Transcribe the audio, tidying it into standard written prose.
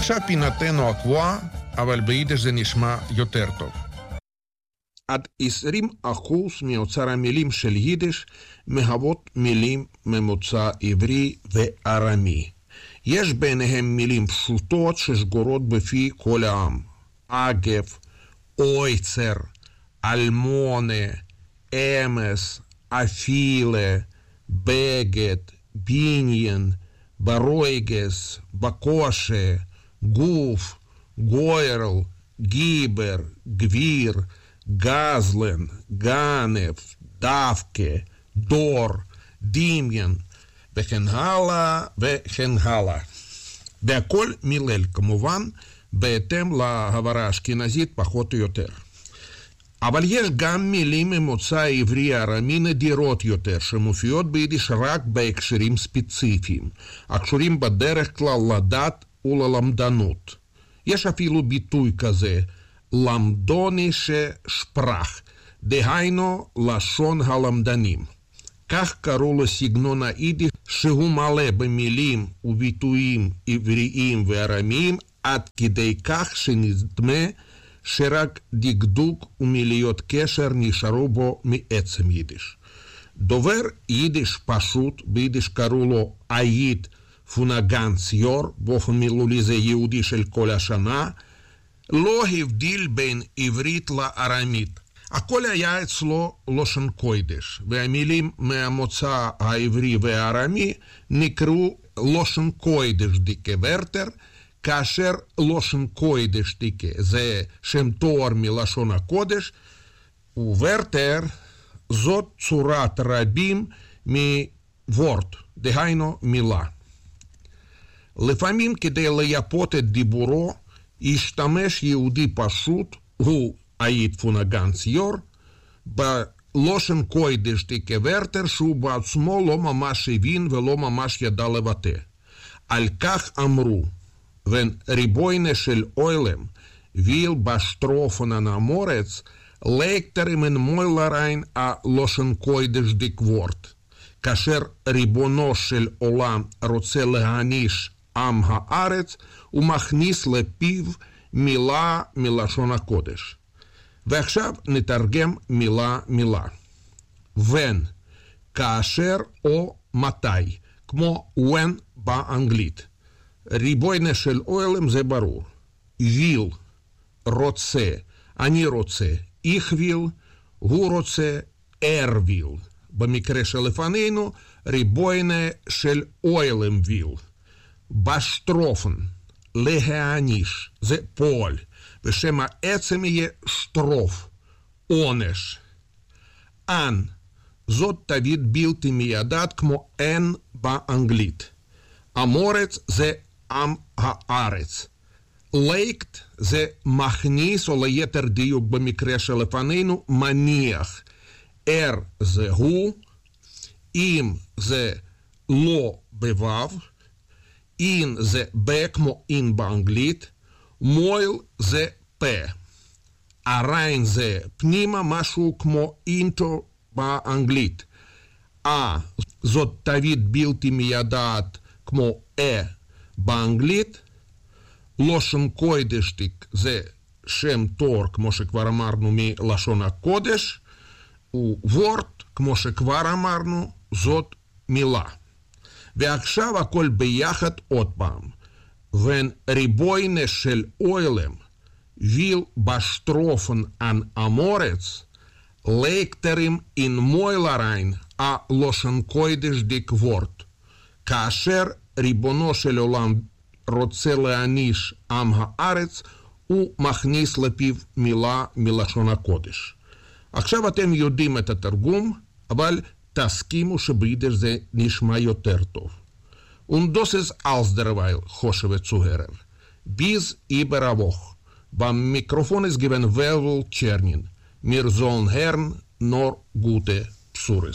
ועכשיו פינתנו הקבועה, אבל ביידיש זה נשמע יותר טוב. עד 20% מאוצר המילים של יידיש מהוות מילים ממוצא עברי וארמי. יש ביניהם מילים פשוטות ששגורות בפי כל העם. אגב, אויצר, אלמונה, אמס, אפילה, בגד, בניין, ברויגס, בקושה, גוף, גוירל, גיבר, גביר, גזלן, גנב, דווקא, דור, דמיין, וכן הלאה וכן הלאה. והכל מילל כמובן, בהתאם להברה האשכנזית פחות או יותר. אבל יש גם מילים ממוצא עברי-ארמי נדירות יותר, שמופיעות ביידיש רק בהקשרים ספציפיים, הקשורים בדרך כלל לדת וללמדנות. יש אפילו ביטוי כזה, למדונישה שפרח, דהיינו לשון הלמדנים. כך קראו לסגנון היידיש שהוא מלא במילים וביטויים עבריים וארמיים, עד כדי כך שנדמה שרק דקדוק ומיליות קשר נשארו בו מעצם יידיש. דובר יידיש פשוט, ביידיש קראו לו אייד פונגנציור, באופן מילולי זה יהודי של כל השנה, לא הבדיל בין עברית לארמית. הכל היה אצלו לושן קוידש, והמילים מהמוצא העברי והארמי נקראו לושן קוידש דיקה ורטר, כאשר לושן קוידש דיקה זה שם תואר מלשון הקודש, וורטר זאת צורת רבים מוורט, דהיינו מילה. לפעמים כדי לייפות את דיבורו, השתמש יהודי פשוט, הוא אייד פונגנציור, בלושן קוידש דיקה ורטר, שהוא בעצמו לא ממש הבין ולא ממש ידע לבטא. על כך אמרו, wenn Riboine של אוילם will bestroffen an Amoretz, legt ihm in Mäulerein a Loschen Koidesh dik Wort. כאשר ריבונו של עולם רוצה להעניש עם הארץ, הוא מכניס לפיו מילה מלשון הקודש. ועכשיו נתרגם מילה מילה. when, כאשר או מתי, כמו when באנגלית. ריבוינה של אוילם זה ברור. ויל, רוצה, אני רוצה, איך ויל, הוא רוצה, ויל. במקרה שלפנינו, ריבוינה של אוילם ויל. בשטרופן, להעניש, זה פועל, ושם העצם יהיה שטרוף, עונש. אן, זאת תווית בלתי מידעת כמו אין באנגלית. אמורץ זה עם הארץ. לייקט זה מכניס, או ליתר דיוק במקרה שלפנינו, מניח. זה הוא, אם זה לא בוו, אין זה ב כמו אין באנגלית, מויל זה פה. הריין זה פנימה, משהו כמו אינטו באנגלית. זאת תווית בלתי מידעת כמו באנגלית. לושן קוידשטיק זה שם תואר, כמו שכבר אמרנו, מלשון הקודש, וורט, כמו שכבר אמרנו, זאת מילה. ועכשיו הכל ביחד עוד פעם. wenn ריבוינה של אוילם will bestroffen an Amoretz, legt ihm in Mäulerein a Loschen Koidesh dik Wort. כאשר ריבונו של עולם רוצה להעניש עם הארץ, הוא מכניס לפיו מילה מלשון הקודש. עכשיו אתם יודעים את התרגום, אבל תסכימו שביידיש זה נשמע יותר טוב. Und das ist alles derweil, חושבת צוהרב. Bis über a Woche. Beim Mikrofon ist gewesen Velvel Czernin. Mir sollen hören, nur gute Psures.